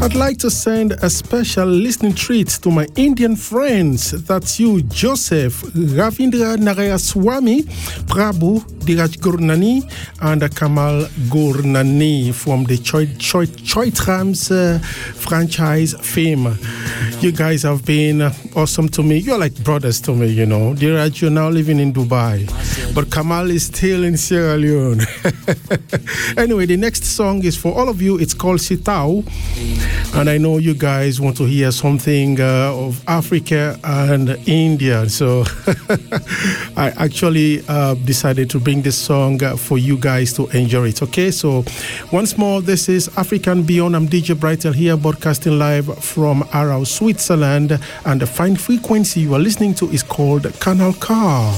I'd like to send a special listening treat to my Indian friends. That's you, Joseph, Ravindra Narayaswamy, Prabhu Diraj Gurnani, and Kamal Gurnani from the Choitrams franchise fame. You guys have been awesome to me. You're like brothers to me, you know. Diraj, you're now living in Dubai, but Kamal is still in Sierra Leone. Anyway, the next song is for all of you. It's called Sitao. And I know you guys want to hear something of Africa and India. So I actually decided to bring this song for you guys to enjoy it. Okay, so once more, this is African Beyond. I'm DJ Brightel here, broadcasting live from Aarau, Switzerland. And the fine frequency you are listening to is called Canal Car.